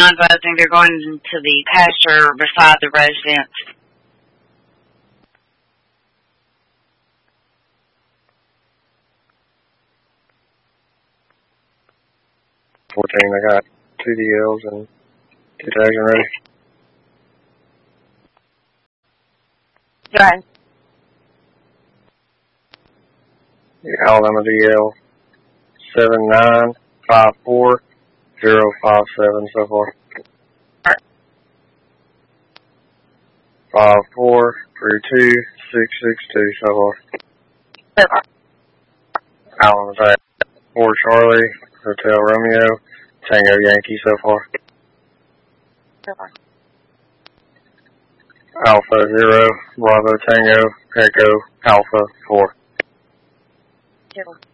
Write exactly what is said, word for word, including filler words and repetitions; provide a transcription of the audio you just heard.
advising they're going to the pasture beside the residence. fourteen, I got two D Ls and two tags ready. Go ahead. Yeah, Alabama D L seven nine five four zero five seven so far. Five four three two six six two so far. So far. Alabama tag four Charlie Hotel Romeo Tango Yankee so far. So far. Alpha zero Bravo Tango Echo Alpha four. Zero.